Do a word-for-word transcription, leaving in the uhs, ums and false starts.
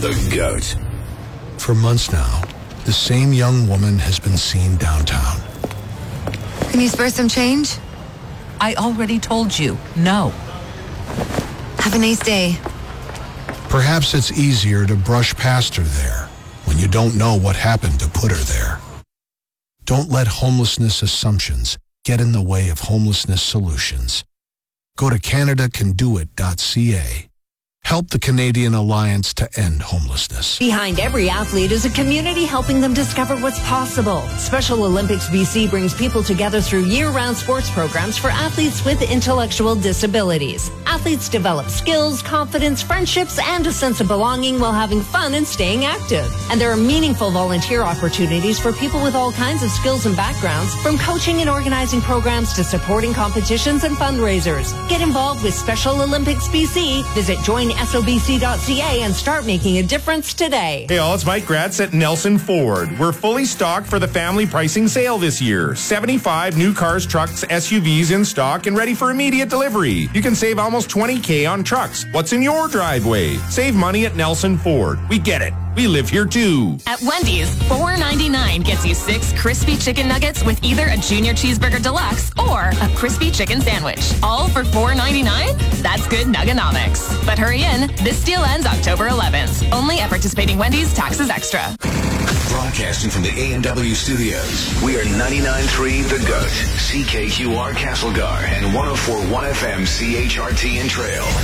The GOAT. For months now, the same young woman has been seen downtown. Can you spare some change? I already told you, no. Have a nice day. Perhaps it's easier to brush past her there when you don't know what happened to put her there. Don't let homelessness assumptions get in the way of homelessness solutions. Go to Canada Can Do It dot C A. Help the Canadian Alliance to End Homelessness. Behind every athlete is a community helping them discover what's possible. Special Olympics B C brings people together through year-round sports programs for athletes with intellectual disabilities. Athletes develop skills, confidence, friendships, and a sense of belonging while having fun and staying active. And there are meaningful volunteer opportunities for people with all kinds of skills and backgrounds, from coaching and organizing programs to supporting competitions and fundraisers. Get involved with Special Olympics B C. Visit join S O B C dot C A and start making a difference today. Hey all, it's Mike Gratz at Nelson Ford. We're fully stocked for the family pricing sale this year. seventy-five new cars, trucks, S U Vs in stock and ready for immediate delivery. You can save almost twenty thousand on trucks. What's in your driveway? Save money at Nelson Ford. We get it. We live here too. At Wendy's, four ninety-nine gets you six crispy chicken nuggets with either a junior cheeseburger deluxe or a crispy chicken sandwich. All for four ninety-nine? That's good nuggonomics. But hurry in, this deal ends October eleventh. Only at participating Wendy's, taxes extra. Broadcasting from the A and W studios, we are ninety-nine point three The GOAT, C K Q R Castlegar, and one oh four point one F M C H R T in Trail.